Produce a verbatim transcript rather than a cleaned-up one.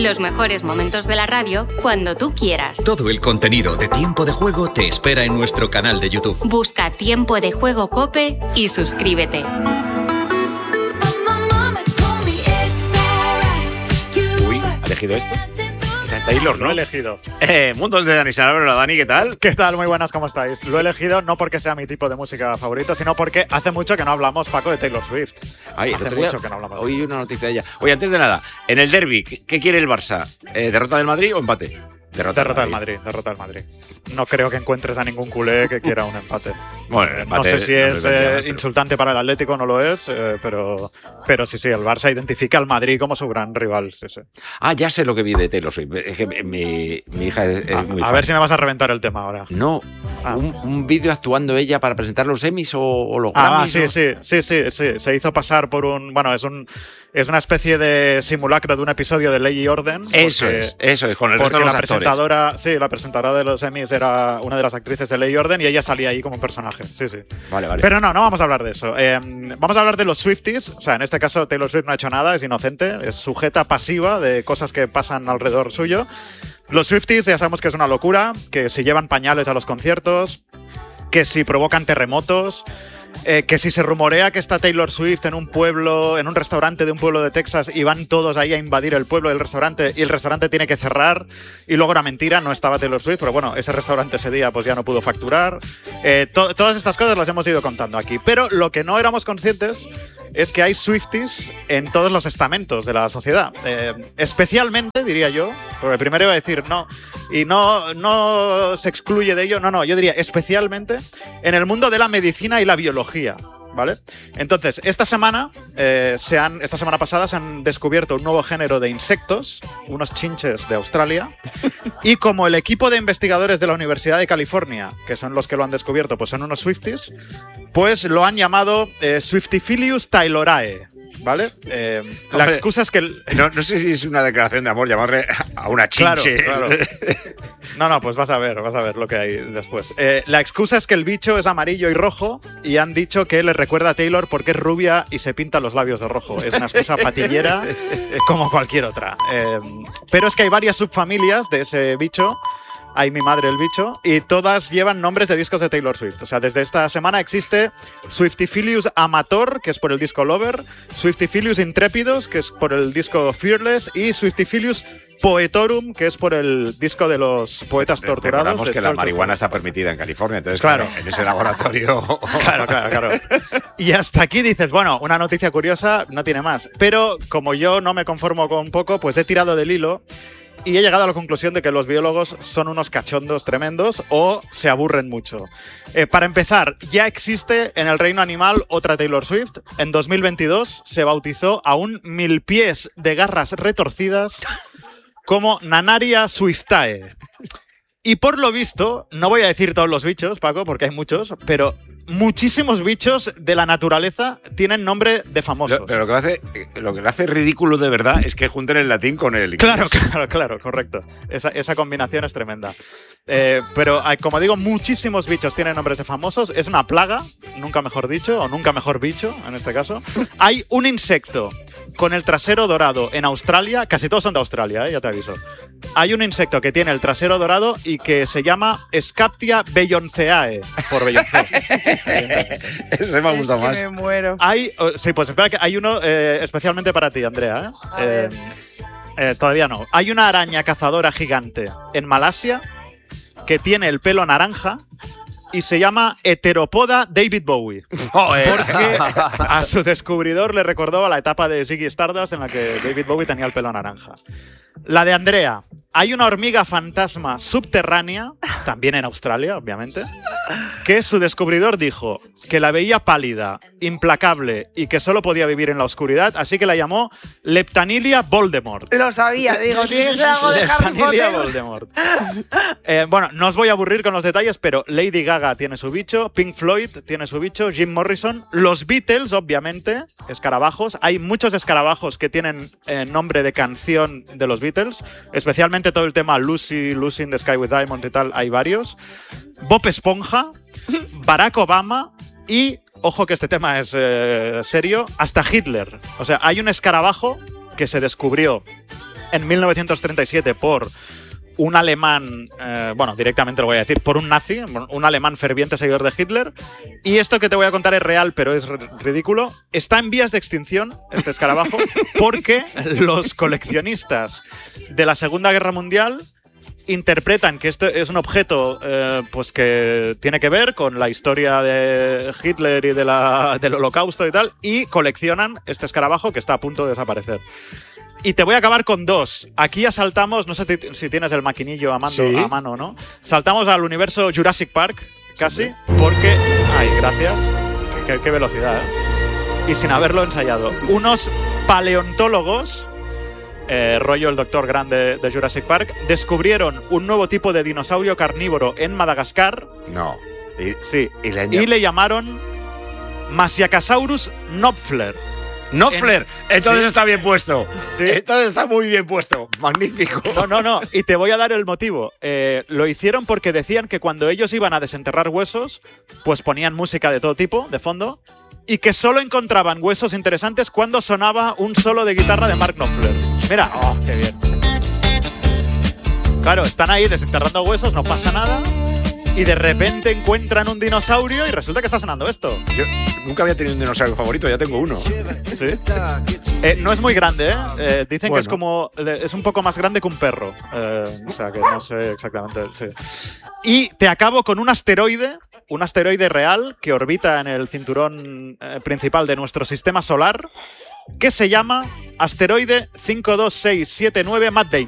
Los mejores momentos de la radio cuando tú quieras. Todo el contenido de Tiempo de Juego te espera en nuestro canal de YouTube. Busca Tiempo de Juego COPE y suscríbete. Uy, ¿ha elegido esto? Es Taylor, ¿no? Lo he elegido. Eh, Mundos de Dani Salvador. Hola, Dani, ¿qué tal? ¿Qué tal? Muy buenas, ¿cómo estáis? Lo he elegido no porque sea mi tipo de música favorito, sino porque hace mucho que no hablamos, Paco, de Taylor Swift. Ay, hace mucho que no hablamos. Oí una noticia de ella. Oye, antes de nada, en el derbi, ¿qué quiere el Barça? Eh, ¿Derrota del Madrid o empate? Derrota, derrota del Madrid. Madrid, derrota del Madrid. No creo que encuentres a ningún culé que quiera un empate. Bueno, eh, empate no sé si no es eh, pero... insultante para el Atlético, no lo es, eh, pero, pero sí, sí, el Barça identifica al Madrid como su gran rival. Sí, sí. Ah, ya sé lo que vi de Taylor Swift. Es que mi, mi hija es, es a, muy A fan. ver si me vas a reventar el tema ahora. No, ah. un, un vídeo actuando ella para presentar los Emmys o, o los ah, Grammys. Sí, ¿no? sí, sí, sí, sí. Se hizo pasar por un… Bueno, es un… Es una especie de simulacro de un episodio de Ley y Orden. Eso porque, es, eso es, con el resto porque de los la actores. presentadora, sí, la presentadora de los Emmys era una de las actrices de Ley y Orden y ella salía ahí como un personaje. Sí, sí. Vale, vale. Pero no, no vamos a hablar de eso. Eh, vamos a hablar de los Swifties. O sea, en este caso Taylor Swift no ha hecho nada, es inocente, es sujeta pasiva de cosas que pasan alrededor suyo. Los Swifties ya sabemos que es una locura, que si llevan pañales a los conciertos, que si provocan terremotos. Eh, que si se rumorea que está Taylor Swift en un pueblo, en un restaurante de un pueblo de Texas y van todos ahí a invadir el pueblo del restaurante y el restaurante tiene que cerrar y luego era mentira, no estaba Taylor Swift, pero bueno, ese restaurante ese día pues ya no pudo facturar. Eh, to- todas estas cosas las hemos ido contando aquí, pero lo que no éramos conscientes es que hay Swifties en todos los estamentos de la sociedad. Eh, especialmente, diría yo, porque primero iba a decir no, y no, no se excluye de ello, no, no, yo diría especialmente en el mundo de la medicina y la biología. ¿Vale? Entonces, esta semana, eh, se han, esta semana pasada se han descubierto un nuevo género de insectos, unos chinches de Australia, y como el equipo de investigadores de la Universidad de California, que son los que lo han descubierto, pues son unos Swifties, pues lo han llamado eh, Swiftophilus taylorae, ¿vale? Eh, Hombre, la excusa es que… El... No, no sé si es una declaración de amor llamarle a una chinche. Claro, claro. No, no, pues vas a ver, vas a ver lo que hay después. Eh, la excusa es que el bicho es amarillo y rojo y han dicho que le recuerda a Taylor porque es rubia y se pinta los labios de rojo. Es una excusa patillera como cualquier otra. Eh, pero es que hay varias subfamilias de ese bicho. Hay mi madre el bicho, y todas llevan nombres de discos de Taylor Swift. O sea, desde esta semana existe Swiftophilus Amator, que es por el disco Lover, Swiftophilus Intrépidos, que es por el disco Fearless, y Swiftophilus Poetorum, que es por el disco de los poetas torturados. Recordamos que la Torture. marihuana está permitida en California, entonces claro, claro en ese laboratorio… Claro, claro, claro. Y hasta aquí dices, bueno, una noticia curiosa, no tiene más. Pero como yo no me conformo con poco, pues he tirado del hilo y he llegado a la conclusión de que los biólogos son unos cachondos tremendos o se aburren mucho. Eh, para empezar, ya existe en el reino animal otra Taylor Swift. En dos mil veintidós se bautizó a un mil pies de garras retorcidas como Nanaria swiftae. Y por lo visto, no voy a decir todos los bichos, Paco, porque hay muchos, pero muchísimos bichos de la naturaleza tienen nombre de famosos. Pero, pero lo que hace, lo que le hace ridículo de verdad es que junten el latín con el inglés. Claro, claro, claro, correcto. Esa, esa combinación es tremenda. Eh, pero, hay, como digo, muchísimos bichos tienen nombres de famosos. Es una plaga, nunca mejor dicho, o nunca mejor bicho, en este caso. Hay un insecto con el trasero dorado en Australia. Casi todos son de Australia, ¿eh? Ya te aviso. Hay un insecto que tiene el trasero dorado y que se llama Scaptia bellonceae, por Beyoncé. Ese me ha gustado más. Me muero. Hay, oh, sí, pues espera que hay uno eh, especialmente para ti, Andrea. ¿eh? A Eh, ver. eh, todavía no. Hay una araña cazadora gigante en Malasia que tiene el pelo naranja y se llama Heteropoda David Bowie. Joder. Porque a su descubridor le recordó a la etapa de Ziggy Stardust en la que David Bowie tenía el pelo naranja. La de Andrea. Hay una hormiga fantasma subterránea, también en Australia, obviamente, que su descubridor dijo que la veía pálida, implacable y que solo podía vivir en la oscuridad, así que la llamó Leptanilia Voldemort. Lo sabía, digo, tiene que ser algo de Harry Leptanilia Potter. Voldemort. Eh, bueno, no os voy a aburrir con los detalles, pero Lady Gaga tiene su bicho, Pink Floyd tiene su bicho, Jim Morrison, los Beatles, obviamente, escarabajos. Hay muchos escarabajos que tienen eh, nombre de canción de los Beatles, especialmente todo el tema Lucy, Lucy in the Sky with Diamonds y tal, hay varios. Bob Esponja, Barack Obama y, ojo que este tema es eh, serio, hasta Hitler. O sea, hay un escarabajo que se descubrió en mil novecientos treinta y siete por un alemán, eh, bueno, directamente lo voy a decir, por un nazi, un alemán ferviente seguidor de Hitler. Y esto que te voy a contar es real, pero es ridículo. Está en vías de extinción este escarabajo porque los coleccionistas de la Segunda Guerra Mundial interpretan que este es un objeto eh, pues que tiene que ver con la historia de Hitler y de la, del Holocausto y tal, y coleccionan este escarabajo que está a punto de desaparecer. Y te voy a acabar con dos. Aquí ya saltamos, no sé si tienes el maquinillo a mano, sí. a mano, ¿no? Saltamos al universo Jurassic Park, casi, sí. porque... Ay, gracias. Qué, qué velocidad, ¿eh? Y sin haberlo ensayado. Unos paleontólogos... Eh, rollo el Doctor Grande de Jurassic Park, descubrieron un nuevo tipo de dinosaurio carnívoro en Madagascar. No. Y, sí. Y le, y le llamaron Masiacasaurus knopfler. ¡Knopfler! En... Entonces sí. está bien puesto. Sí. Entonces está muy bien puesto. Magnífico. No, no, no. Y te voy a dar el motivo. Eh, lo hicieron porque decían que cuando ellos iban a desenterrar huesos, pues ponían música de todo tipo, de fondo, y que solo encontraban huesos interesantes cuando sonaba un solo de guitarra de Mark Knopfler. Mira, oh, qué bien. Claro, están ahí desenterrando huesos, no pasa nada, y de repente encuentran un dinosaurio y resulta que está sonando esto. Yo nunca había tenido un dinosaurio favorito, ya tengo uno. ¿Sí? Eh, no es muy grande, ¿eh? eh dicen bueno. que es como... es un poco más grande que un perro. Eh, o sea, que no sé exactamente. Sí. Y te acabo con un asteroide, un asteroide real que orbita en el cinturón eh, principal de nuestro sistema solar, que se llama asteroide cinco dos seis siete nueve Matt Damon.